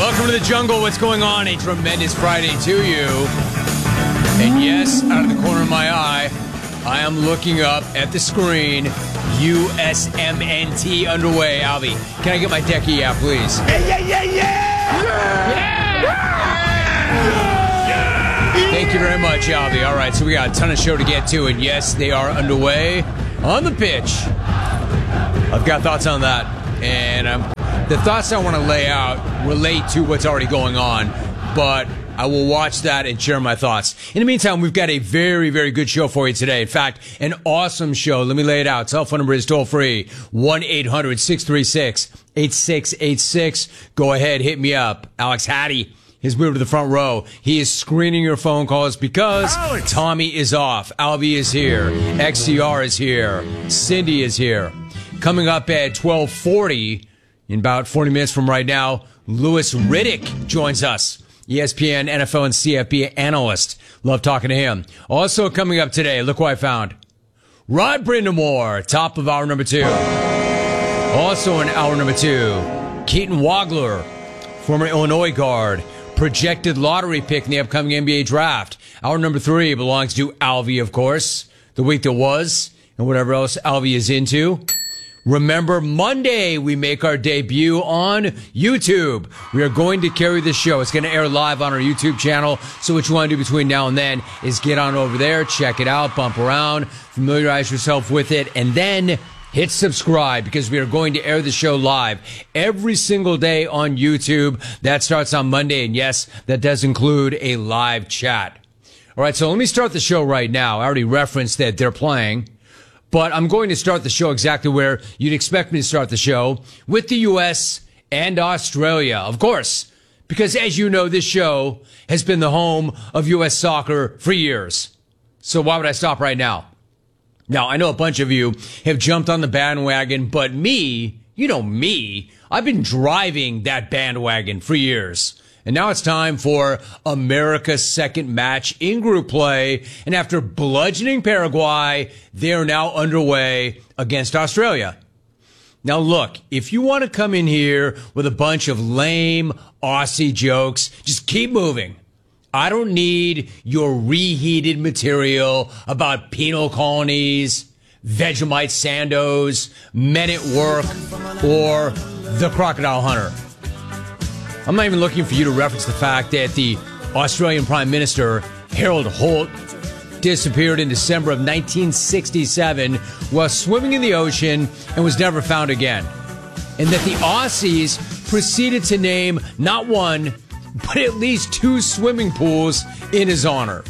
Welcome to the jungle. What's going on? A tremendous Friday to you. And yes, out of the corner of my eye, I am looking up at the screen. USMNT underway. Albie, can I get my decky out, please? Thank you very much, Albie. All right, so we got a ton of show to get to, and yes, they are underway on the pitch. I've got thoughts on that, and the thoughts I want to lay out relate to what's already going on, but I will watch that and share my thoughts. In the meantime, we've got a very, very good show for you today. In fact, an awesome show. Let me lay it out. Telephone number is toll free, 1-800-636-8686. Go ahead, hit me up. Alex Hattie has moved to the front row. He is screening your phone calls because Tommy is off. Albie is here. XCR is here. Cindy is here. Coming up at 12:40, in about 40 minutes from right now, Louis Riddick joins us. ESPN, NFL, and CFB analyst. Love talking to him. Also coming up today, look what I found. Rod Brindamore, top of hour number 2. Also in hour number 2, Keaton Wagler, former Illinois guard, projected lottery pick in the upcoming NBA draft. Hour number 3 belongs to Alvy, of course, the week that was, and whatever else Alvy is into. Remember, Monday, we make our debut on YouTube. We are going to carry the show. It's going to air live on our YouTube channel. So what you want to do between now and then is get on over there, check it out, bump around, familiarize yourself with it, and then hit subscribe because we are going to air the show live every single day on YouTube. That starts on Monday, and yes, that does include a live chat. All right, so let me start the show right now. I already referenced that they're playing. But I'm going to start the show exactly where you'd expect me to start the show, with the U.S. and Australia, of course, because as you know, this show has been the home of U.S. soccer for years. So why would I stop right now? Now, I know a bunch of you have jumped on the bandwagon, but me, you know me, I've been driving that bandwagon for years. And now it's time for America's second match in group play. And after bludgeoning Paraguay, they are now underway against Australia. Now, look, if you want to come in here with a bunch of lame Aussie jokes, just keep moving. I don't need your reheated material about penal colonies, Vegemite Sandos, Men at Work, or The Crocodile Hunter. I'm not even looking for you to reference the fact that the Australian Prime Minister, Harold Holt, disappeared in December of 1967 while swimming in the ocean and was never found again. And that the Aussies proceeded to name not one, but at least 2 swimming pools in his honor.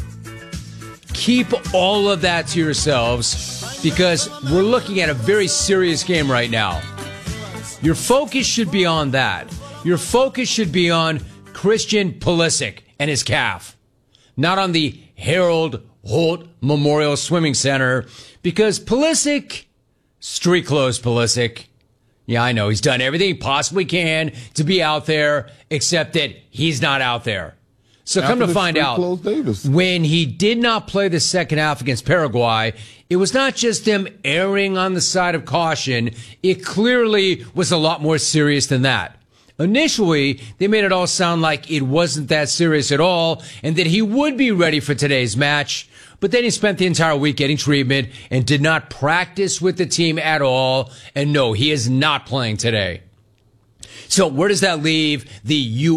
Keep all of that to yourselves because we're looking at a very serious game right now. Your focus should be on that. Your focus should be on Christian Pulisic and his calf, not on the Harold Holt Memorial Swimming Center, because Pulisic, street clothes Pulisic, yeah, I know, he's done everything he possibly can to be out there, except that he's not out there. So come to find out, when he did not play the second half against Paraguay, it was not just them erring on the side of caution. It clearly was a lot more serious than that. Initially, they made it all sound like it wasn't that serious at all and that he would be ready for today's match. But then he spent the entire week getting treatment and did not practice with the team at all. And no, he is not playing today. So where does that leave the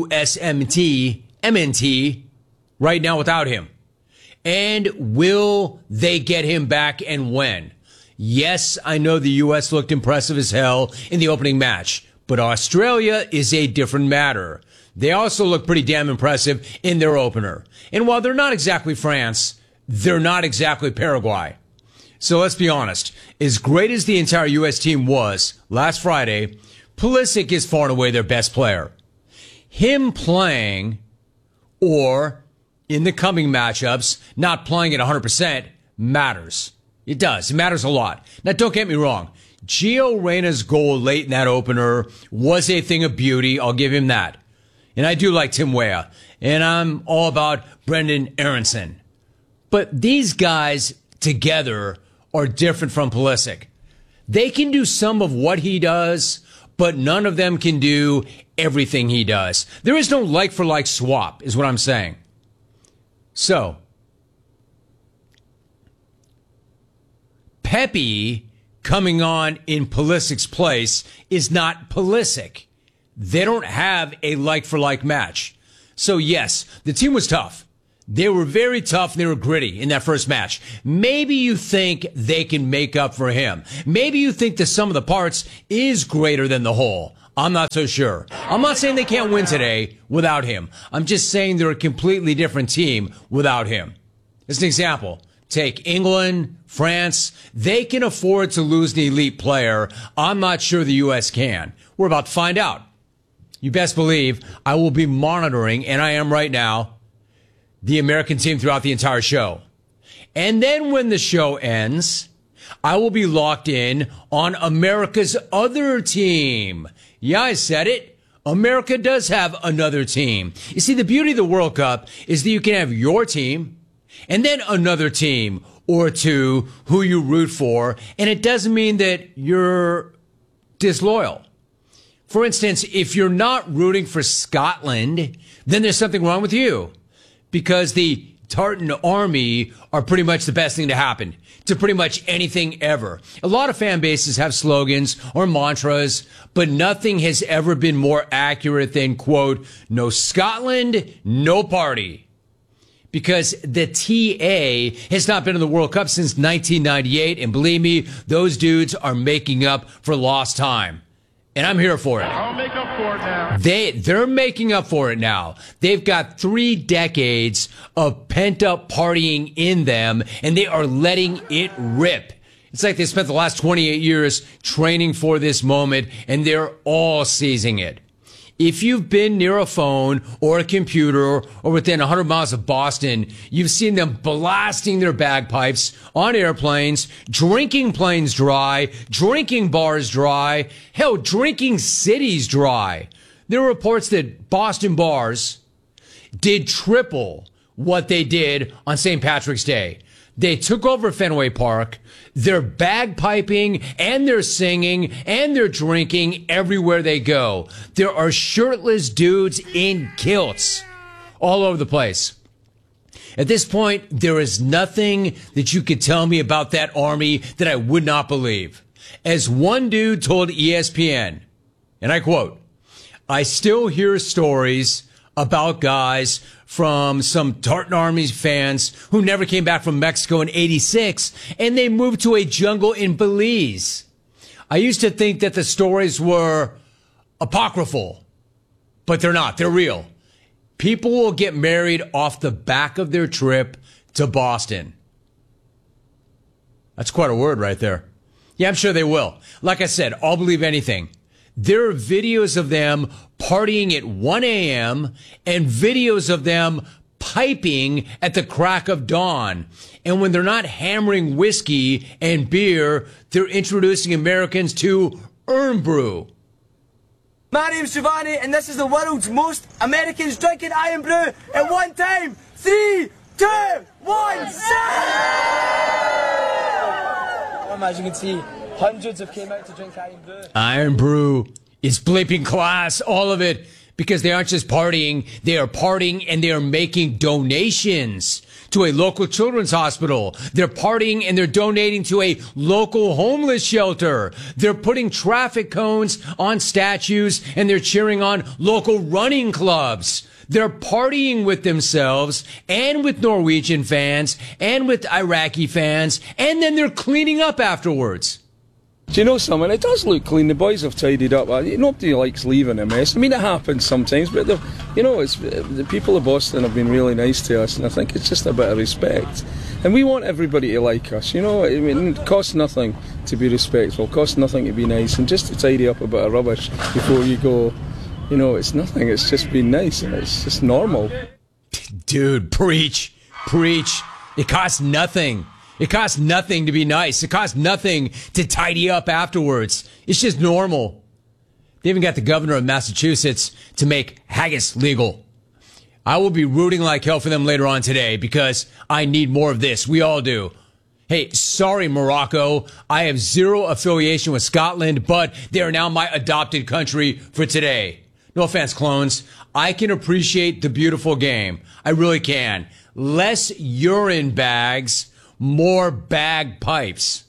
MNT right now without him? And will they get him back and when? Yes, I know the U.S. looked impressive as hell in the opening match. But Australia is a different matter. They also look pretty damn impressive in their opener. And while they're not exactly France, they're not exactly Paraguay. So let's be honest. As great as the entire U.S. team was last Friday, Pulisic is far and away their best player. Him playing, or in the coming matchups, not playing at 100% matters. It does. It matters a lot. Now, don't get me wrong. Gio Reyna's goal late in that opener was a thing of beauty. I'll give him that. And I do like Tim Weah. And I'm all about Brendan Aronson. But these guys together are different from Pulisic. They can do some of what he does, but none of them can do everything he does. There is no like-for-like swap, is what I'm saying. So, Pepe coming on in Pulisic's place is not Pulisic. They don't have a like-for-like match. So, yes, the team was tough. They were very tough and they were gritty in that first match. Maybe you think they can make up for him. Maybe you think the sum of the parts is greater than the whole. I'm not so sure. I'm not saying they can't win today without him. I'm just saying they're a completely different team without him. As an example, take England, France. They can afford to lose an elite player. I'm not sure the U.S. can. We're about to find out. You best believe I will be monitoring, and I am right now, the American team throughout the entire show. And then when the show ends, I will be locked in on America's other team. Yeah, I said it. America does have another team. You see, the beauty of the World Cup is that you can have your team and then another team or two who you root for, and it doesn't mean that you're disloyal. For instance, if you're not rooting for Scotland, then there's something wrong with you. Because the Tartan Army are pretty much the best thing to happen to pretty much anything ever. A lot of fan bases have slogans or mantras, but nothing has ever been more accurate than, quote, no Scotland, no party. Because the TA has not been in the World Cup since 1998, and believe me, those dudes are making up for lost time. And I'm here for it. I'll make up for it now. They're making up for it now. They've got 3 decades of pent-up partying in them, and they are letting it rip. It's like they spent the last 28 years training for this moment, and they're all seizing it. If you've been near a phone or a computer or within 100 miles of Boston, you've seen them blasting their bagpipes on airplanes, drinking planes dry, drinking bars dry, hell, drinking cities dry. There are reports that Boston bars did triple what they did on St. Patrick's Day. They took over Fenway Park. They're bagpiping and they're singing and they're drinking everywhere they go. There are shirtless dudes in kilts all over the place. At this point, there is nothing that you could tell me about that army that I would not believe. As one dude told ESPN, and I quote, I still hear stories about guys from some Tartan Army fans who never came back from Mexico in '86, and they moved to a jungle in Belize. I used to think that the stories were apocryphal, but they're not. They're real. People will get married off the back of their trip to Boston. That's quite a word right there. Yeah, I'm sure they will. Like I said, I'll believe anything. There are videos of them partying at 1 a.m. and videos of them piping at the crack of dawn. And when they're not hammering whiskey and beer, they're introducing Americans to Irn-Bru. My name's Giovanni, and this is the world's most Americans drinking Irn-Bru at one time. 3, 2, 1, sip! As you can see, hundreds have came out to drink Irn-Bru. Irn-Bru is bleeping class, all of it, because they aren't just partying, they are partying and they are making donations to a local children's hospital. They're partying and they're donating to a local homeless shelter. They're putting traffic cones on statues and they're cheering on local running clubs. They're partying with themselves and with Norwegian fans and with Iraqi fans, and then they're cleaning up afterwards. Do you know something? It does look clean. The boys have tidied up. Nobody likes leaving a mess. I mean, it happens sometimes, but the people of Boston have been really nice to us, and I think it's just a bit of respect. And we want everybody to like us. I mean, it costs nothing to be respectful. It costs nothing to be nice, and just to tidy up a bit of rubbish before you go. It's nothing. It's just been nice, and it's just normal. Dude, preach. It costs nothing. It costs nothing to be nice. It costs nothing to tidy up afterwards. It's just normal. They even got the governor of Massachusetts to make haggis legal. I will be rooting like hell for them later on today because I need more of this. We all do. Hey, sorry, Morocco. I have zero affiliation with Scotland, but they are now my adopted country for today. No offense, clones. I can appreciate the beautiful game. I really can. Less urine bags, more bagpipes.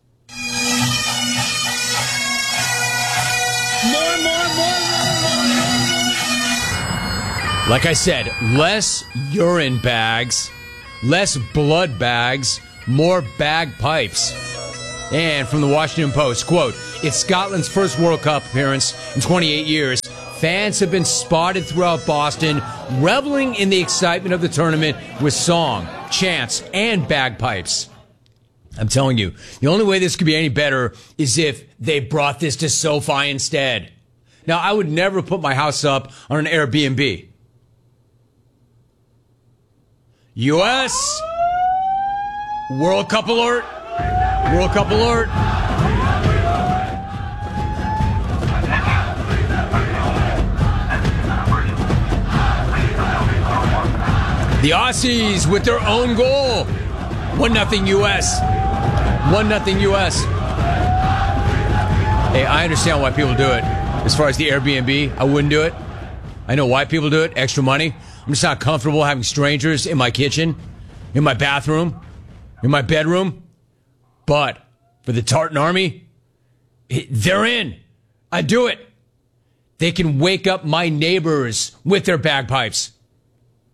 Like I said, less urine bags, less blood bags, more bagpipes. And from the Washington Post, quote, it's Scotland's first World Cup appearance in 28 years. Fans have been spotted throughout Boston, reveling in the excitement of the tournament with song, chants, and bagpipes. I'm telling you, the only way this could be any better is if they brought this to SoFi instead. Now, I would never put my house up on an Airbnb. U.S. World Cup alert. World Cup alert. The Aussies with their own goal. 1-0 U.S. 1-0 U.S. Hey, I understand why people do it. As far as the Airbnb, I wouldn't do it. I know why people do it. Extra money. I'm just not comfortable having strangers in my kitchen, in my bathroom, in my bedroom. But for the Tartan Army, they're in. I do it. They can wake up my neighbors with their bagpipes.